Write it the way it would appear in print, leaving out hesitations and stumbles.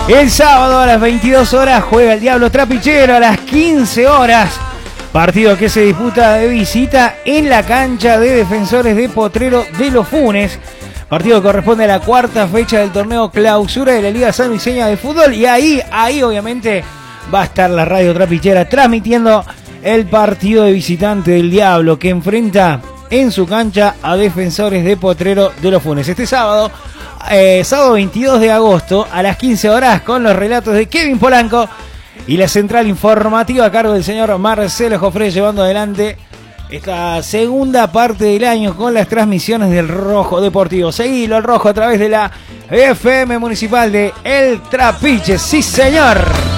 El sábado a las 22 horas juega el Diablo Trapichero. A las 15 horas, partido que se disputa de visita en la cancha de Defensores de Potrero de Los Funes. Partido que corresponde a la cuarta fecha del torneo clausura de la Liga Sanluiseña de Fútbol. Y ahí obviamente va a estar la Radio Trapichera transmitiendo el partido de visitante del Diablo, que enfrenta en su cancha a Defensores de Potrero de Los Funes. Este sábado 22 de agosto a las 15 horas, con los relatos de Kevin Polanco y la central informativa a cargo del señor Marcelo Jofré, llevando adelante esta segunda parte del año con las transmisiones del Rojo Deportivo. Seguilo al Rojo a través de la FM Municipal de El Trapiche. ¡Sí, señor!